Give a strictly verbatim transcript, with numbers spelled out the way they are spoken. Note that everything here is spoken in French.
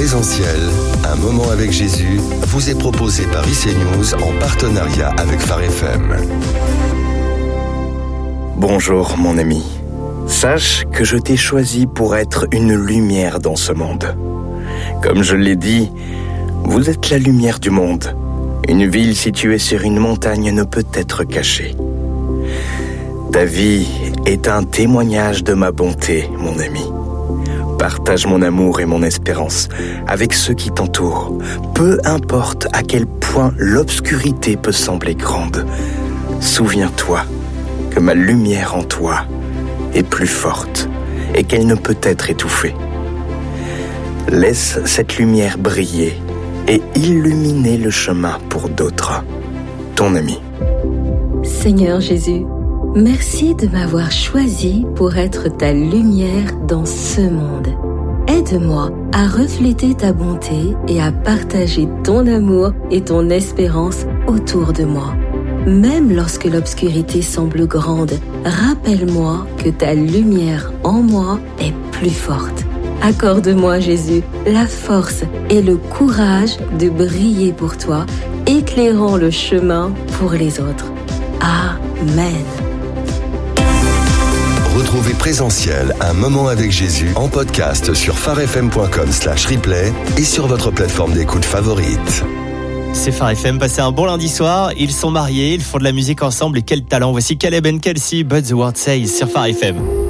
Présentiel, un moment avec Jésus, vous est proposé par I C News en partenariat avec Phare F M. Bonjour mon ami. Sache que je t'ai choisi pour être une lumière dans ce monde. Comme je l'ai dit, vous êtes la lumière du monde. Une ville située sur une montagne ne peut être cachée. Ta vie est un témoignage de ma bonté, mon ami. Partage mon amour et mon espérance avec ceux qui t'entourent. Peu importe à quel point l'obscurité peut sembler grande, souviens-toi que ma lumière en toi est plus forte et qu'elle ne peut être étouffée. Laisse cette lumière briller et illuminer le chemin pour d'autres. Ton ami. Seigneur Jésus, merci de m'avoir choisi pour être ta lumière dans ce monde. Aide-moi à refléter ta bonté et à partager ton amour et ton espérance autour de moi. Même lorsque l'obscurité semble grande, rappelle-moi que ta lumière en moi est plus forte. Accorde-moi, Jésus, la force et le courage de briller pour toi, éclairant le chemin pour les autres. Amen. Retrouvez Présentiel, un moment avec Jésus en podcast sur pharefm point com slash replay et sur votre plateforme d'écoute favorite. C'est Phare F M, passez un bon lundi soir. Ils sont mariés, ils font de la musique ensemble et quel talent. Voici Caleb and Kelsey, But the Word Says sur Phare F M.